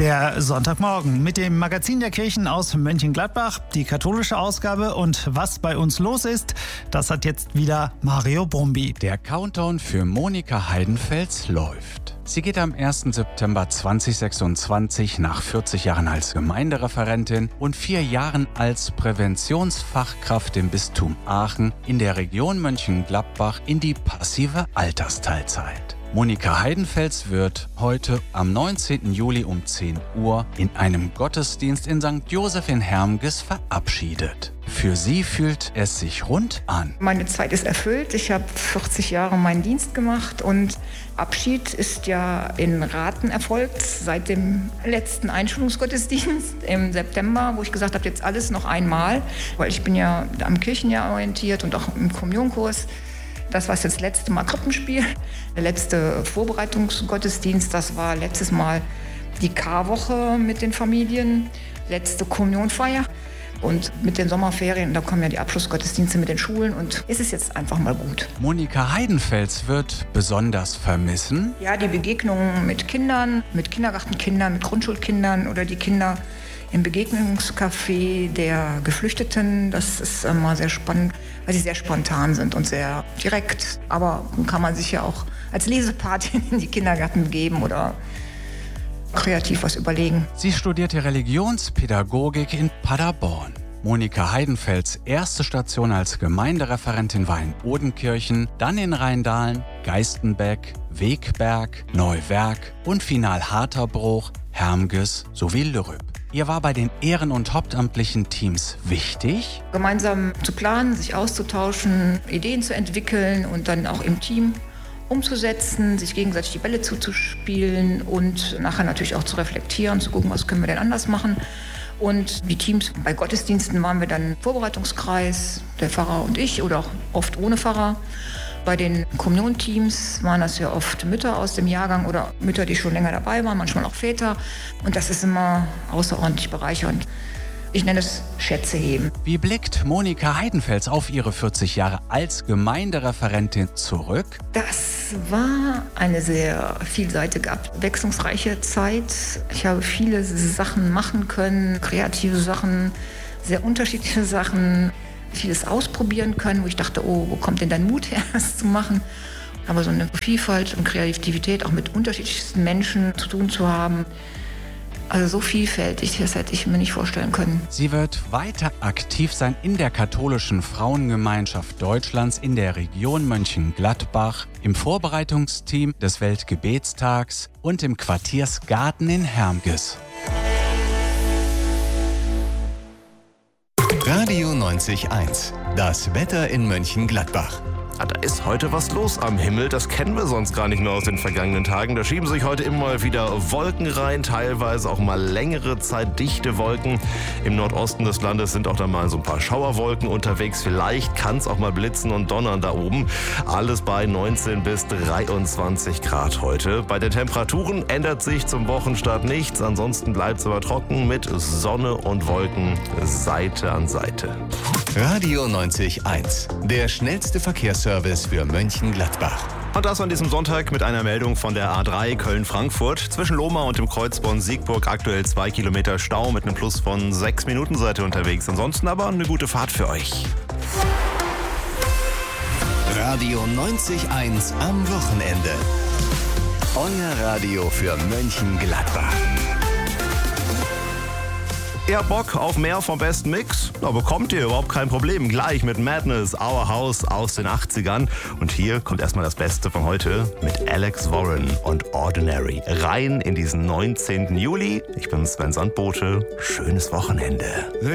Der Sonntagmorgen mit dem Magazin der Kirchen aus Mönchengladbach, die katholische Ausgabe und was bei uns los ist, das hat jetzt wieder Mario Brumby. Der Countdown für Monika Heidenfels läuft. Sie geht am 1. September 2026 nach 40 Jahren als Gemeindereferentin und 4 Jahren als Präventionsfachkraft im Bistum Aachen in der Region Mönchengladbach in die passive Altersteilzeit. Monika Heidenfels wird heute am 19. Juli um 10 Uhr in einem Gottesdienst in St. Joseph in Hermges verabschiedet. Für sie fühlt es sich rund an. Meine Zeit ist erfüllt. Ich habe 40 Jahre meinen Dienst gemacht und Abschied ist ja in Raten erfolgt seit dem letzten Einschulungsgottesdienst im September, wo ich gesagt habe, jetzt alles noch einmal, weil ich bin ja am Kirchenjahr orientiert und auch im Kommunionkurs. Das war jetzt das letzte Mal Krippenspiel, der letzte Vorbereitungsgottesdienst, das war letztes Mal die Karwoche mit den Familien, letzte Kommunionfeier. Und mit den Sommerferien, da kommen ja die Abschlussgottesdienste mit den Schulen und ist es jetzt einfach mal gut. Monika Heidenfels wird besonders vermissen? Ja, die Begegnungen mit Kindern, mit Kindergartenkindern, mit Grundschulkindern oder die Kinder im Begegnungscafé der Geflüchteten. Das ist immer sehr spannend, weil sie sehr spontan sind und sehr direkt. Aber kann man sich ja auch als Lesepatin in die Kindergärten begeben oder kreativ was überlegen. Sie studierte Religionspädagogik in Paderborn. Monika Heidenfels erste Station als Gemeindereferentin war in Odenkirchen, dann in Rheindahlen, Geistenbeck, Wegberg, Neuwerk und final Harterbruch, Hermges sowie Lürrüpp. Ihr war bei den ehren- und hauptamtlichen Teams wichtig, gemeinsam zu planen, sich auszutauschen, Ideen zu entwickeln und dann auch im Team umzusetzen, sich gegenseitig die Bälle zuzuspielen und nachher natürlich auch zu reflektieren, zu gucken, was können wir denn anders machen. Und die Teams bei Gottesdiensten waren wir dann Vorbereitungskreis, der Pfarrer und ich oder auch oft ohne Pfarrer. Bei den Kommunionteams waren das ja oft Mütter aus dem Jahrgang oder Mütter, die schon länger dabei waren, manchmal auch Väter. Und das ist immer außerordentlich bereichernd. Ich nenne es Schätze heben. Wie blickt Monika Heidenfels auf ihre 40 Jahre als Gemeindereferentin zurück? Das war eine sehr vielseitige, abwechslungsreiche Zeit. Ich habe viele Sachen machen können, kreative Sachen, sehr unterschiedliche Sachen, vieles ausprobieren können, wo ich dachte, oh, wo kommt denn dein Mut her, das zu machen? Aber so eine Vielfalt und Kreativität, auch mit unterschiedlichsten Menschen zu tun zu haben, also so vielfältig, das hätte ich mir nicht vorstellen können. Sie wird weiter aktiv sein in der katholischen Frauengemeinschaft Deutschlands in der Region Mönchengladbach, im Vorbereitungsteam des Weltgebetstags und im Quartiersgarten in Hermges. Radio 90.1, das Wetter in Mönchengladbach. Da ist heute was los am Himmel, das kennen wir sonst gar nicht mehr aus den vergangenen Tagen. Da schieben sich heute immer mal wieder Wolken rein, teilweise auch mal längere Zeit dichte Wolken. Im Nordosten des Landes sind auch dann mal so ein paar Schauerwolken unterwegs. Vielleicht kann es auch mal blitzen und donnern da oben. Alles bei 19 bis 23 Grad heute. Bei den Temperaturen ändert sich zum Wochenstart nichts. Ansonsten bleibt es aber trocken mit Sonne und Wolken Seite an Seite. Radio 90.1, der schnellste Verkehrsservice für Mönchengladbach. Und das an diesem Sonntag mit einer Meldung von der A3 Köln-Frankfurt. Zwischen Lohmar und dem Kreuzborn Siegburg aktuell 2 Kilometer Stau mit einem Plus von 6 Minuten seid ihr unterwegs. Ansonsten aber eine gute Fahrt für euch. Radio 90.1 am Wochenende. Euer Radio für Mönchengladbach. Ihr habt Bock auf mehr vom besten Mix? Da bekommt ihr überhaupt kein Problem. Gleich mit Madness, Our House aus den 80ern. Und hier kommt erstmal das Beste von heute mit Alex Warren und Ordinary. Rein in diesen 19. Juli. Ich bin Sven Sandbote. Schönes Wochenende.